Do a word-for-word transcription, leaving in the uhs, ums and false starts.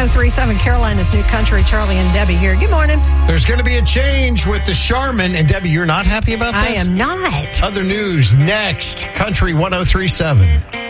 oh three point seven, Carolina's New Country. Charlie and Debbie here. Good morning. There's going to be a change with the Charmin. And Debbie, you're not happy about this? I am not. Other news next. Country one oh three point seven.